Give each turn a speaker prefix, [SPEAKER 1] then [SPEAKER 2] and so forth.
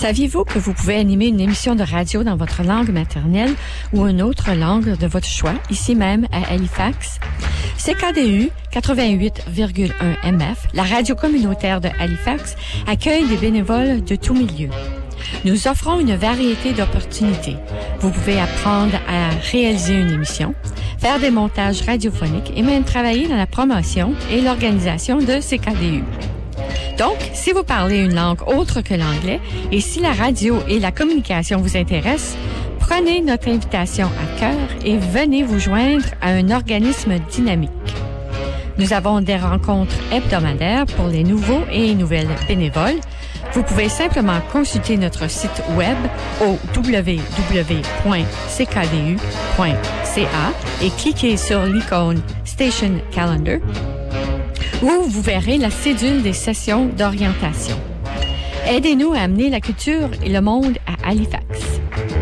[SPEAKER 1] Saviez-vous que vous pouvez animer une émission de radio dans votre langue maternelle ou une autre langue de votre choix, ici même à Halifax? CKDU 88,1 MF, la radio communautaire de Halifax, accueille des bénévoles de tous milieux. Nous offrons une variété d'opportunités. Vous pouvez apprendre à réaliser une émission, faire des montages radiophoniques et même travailler dans la promotion et l'organisation de CKDU. Donc, si vous parlez une langue autre que l'anglais et si la radio et la communication vous intéressent, prenez notre invitation à cœur et venez vous joindre à un organisme dynamique. Nous avons des rencontres hebdomadaires pour les nouveaux et nouvelles bénévoles. Vous pouvez simplement consulter notre site web au www.ckdu.ca et cliquer sur l'icône Station Calendar, où vous verrez la cédule des sessions d'orientation. Aidez-nous à amener la culture et le monde à Halifax.